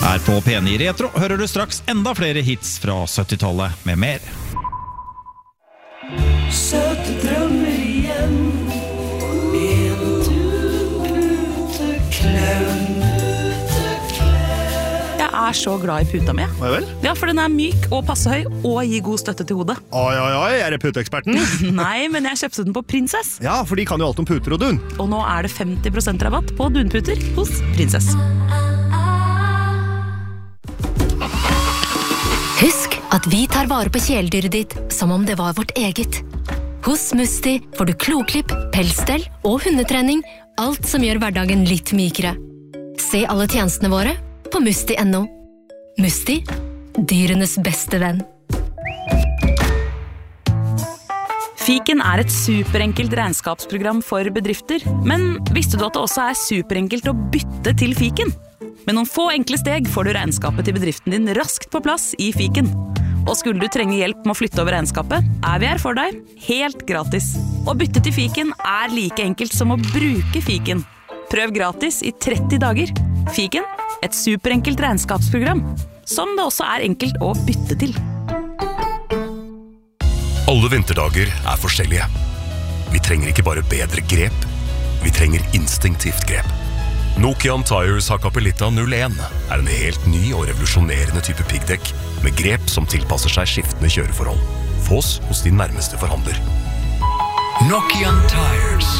Her på P9 Retro hører du straks enda flere hits fra 70-tallet med mer. Søte drømmer igjen, en puteklaun. Jeg så glad I puta mi. Hva vel? Ja, for den myk og passe høy og gir god støtte til hodet. Oi, er det puteeksperten? Nei, men jeg kjøpte den på Princess. Ja, for de kan jo alt om puter og dun. Og nå det 50% rabatt på dunputer hos Princess. Husk at vi tar vare på kjæledyret ditt som om det var vårt eget. Hos Musti får du kloklipp, pelsstell og hundetrening, alt som gjør hverdagen litt mykere. Se alle tjenestene våre på musti.no. Musti, dyrenes beste venn. Fiken et superenkelt regnskapsprogram for bedrifter, men visste du at det også superenkelt å bytte til Fiken? Med noen få enkle steg får du regnskapet til bedriften din raskt på plass I Fiken. Og skulle du trenge hjelp med å flytte over regnskapet, vi her for deg, helt gratis. Å bytte til Fiken like enkelt som å bruke Fiken. Prøv gratis I 30 dager. Fiken, et superenkelt regnskapsprogram, som det også enkelt å bytte til. Alle vinterdager forskjellige. Vi trenger ikke bare bedre grep, vi trenger instinktivt grep. Nokian Tires Hakkapeliitta 01 en helt ny og revolusjonerende type piggdekk med grep som tilpasser seg skiftende kjøreforhold. Fås hos din nærmeste forhandler. Nokian Tires.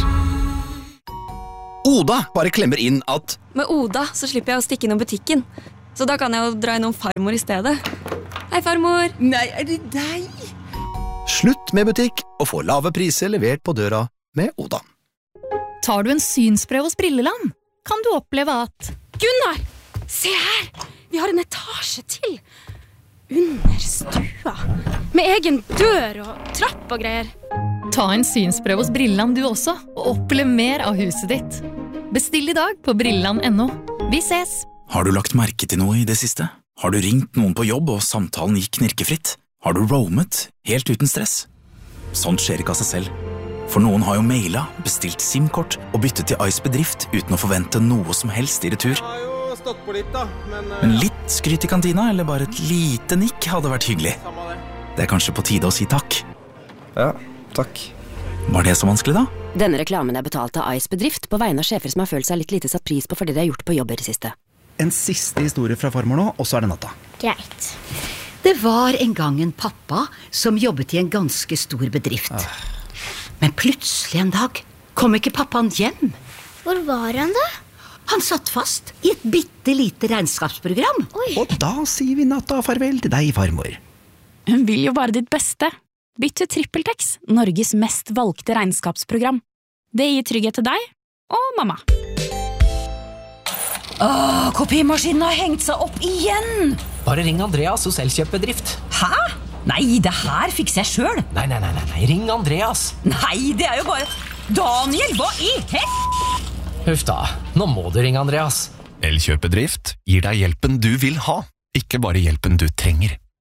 Oda bare klemmer inn at Med Oda så slipper jeg å stikke innom butikken. Så da kan jeg jo dra innom farmor I stedet. Hei, farmor! Nei, det deg? slutt med butikk og få lave priser levert på døra med Oda. Tar du en synsprøve hos Brilleland, kan du oppleve at Gunnar, se her! Vi har en etasje til. Under stua. Med egen dør og trapp og greier. Ta en synsprøve hos Brilleland du også, og opplev mer av huset ditt. Bestill I dag på brilleland.no. Vi ses! Har du lagt merke til noe I det siste? Har du ringt noen på jobb og samtalen gikk knirkefritt? Har du roamet helt uten stress? Sånt skjer ikke av seg selv. For noen har jo mailet, bestilt SIM-kort og byttet til Ice Bedrift uten å forvente noe som helst I retur. Jeg har jo stått på litt da, Men litt skryt I kantina, eller bare et lite nikk hadde vært hyggelig. Det kanskje på tide å si takk. Ja, takk. Var det så vanskelig da? Denne reklamen betalt av Ice Bedrift på vegne av sjefer som har følt seg litt lite satt pris på for det de har gjort på jobb I det siste. En siste historie fra farmor nå, og så det natta. Greit. Det var en gang en pappa som jobbet I en ganske stor bedrift. Men plutselig en dag kom ikke pappaen hjem. Hvor var han da? Han satt fast I et bittelite regnskapsprogram. Og da sier vi natta farvel til deg, farmor. Hun vil jo bare ditt beste. Bytt til TrippelTex, Norges mest valgte regnskapsprogram. Det gir trygghet til deg og mamma. Kopimaskinen har hengt seg opp igjen! Bare ring Andreas hos Elkjøp-bedrift. Hæ? Nei, det her fikser jeg selv. Nei, ring Andreas. Nei, det jo bare... Daniel, hva I hett? Huff da, nå må du ringe Andreas. Elkjøp-bedrift gir deg hjelpen du vil ha, ikke bare hjelpen du trenger.